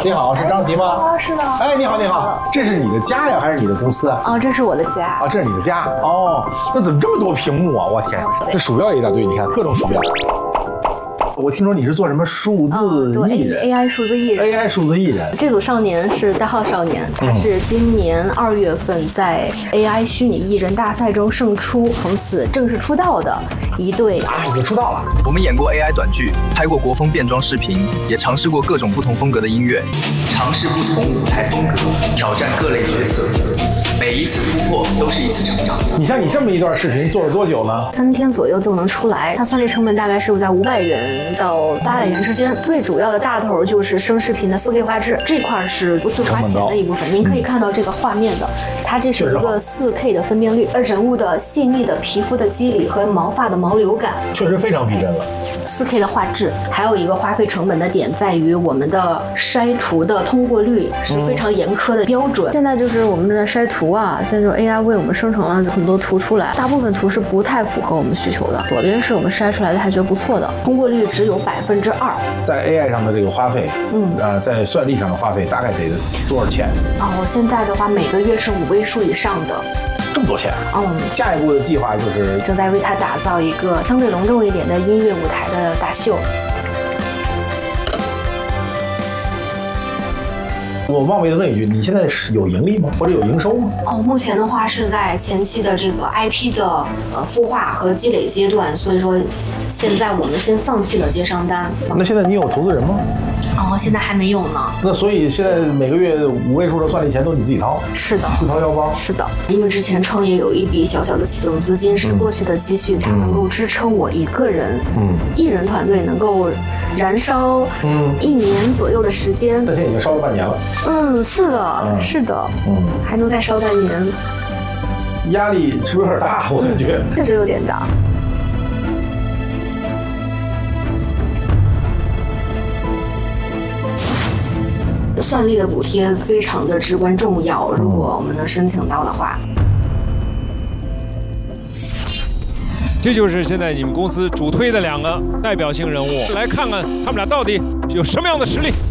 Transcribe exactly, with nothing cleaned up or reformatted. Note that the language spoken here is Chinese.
你好，是张琪吗？ 啊，是的。 哎，你好，你好，这是你的家呀，还是你的公司啊？ 哦，这是我的家。 啊，这是你的家。哦，那怎么这么多屏幕啊？我天，这鼠标也一大堆，你看各种鼠标。我听说你是做什么数字艺人、 哦、A I 数字艺人 ，A I 数字艺人。 这组少年是代号少年，他是今年二月份在 A I 虚拟艺人大赛中胜出，从此正式出道的一对啊，已经出道了。 我们演过 A I 短剧，拍过国风变装视频，也尝试过各种不同风格的音乐，尝试不同舞台风格，挑战各类角色。每一次突破都是一次成长。 你像你这么一段视频做了多久呢？ 三天左右就能出来，它算力成本大概是在五百元到八百元之间。最主要的大头就是生视频的 四 K 画质，这块是不最花钱的一部分。您可以看到这个画面的，它这是一个 四 K 的分辨率，而人物的细腻的皮肤的肌理和毛发的毛流感， 确实非常逼真了。 四 K 的画质，还有一个花费成本的点在于我们的筛图的通过率是非常严苛的标准。嗯、现在就是我们在筛图啊，现在就是 A I 为我们生成了很多图出来，大部分图是不太符合我们需求的。左边是我们筛出来的还觉得不错的，通过率只有百分之二。 在 A I 上的这个花费，嗯，呃，在算力上的花费大概得多少钱？ 哦，现在的话每个月是五位数以上的。 这么多钱？ 嗯， 下一步的计划就是正在为它打造一个相对隆重一点的音乐舞台的大秀。 我冒昧的问一句，你现在是有盈利吗？或者有营收吗？ 哦，目前的话是在前期的这个 I P 的呃孵化和积累阶段，所以说现在我们先放弃了接商单。 那现在你有投资人吗？ 哦，现在还没有呢。 那所以现在每个月五位数的算力钱都你自己掏？ 是的， 自掏腰包。 是的，因为之前创业有一笔小小的启动资金，是过去的积蓄，它能够支撑我一个人，嗯，艺人团队能够燃烧，嗯，一年左右的时间。 但现在已经烧了半年了。 嗯，是的，嗯、是的，嗯，还能再烧半年。 压力是不是有点大？我感觉确实有点大。算力的补贴非常的至关重要，如果我们能申请到的话。 这就是现在你们公司主推的两个代表性人物，来看看他们俩到底有什么样的实力。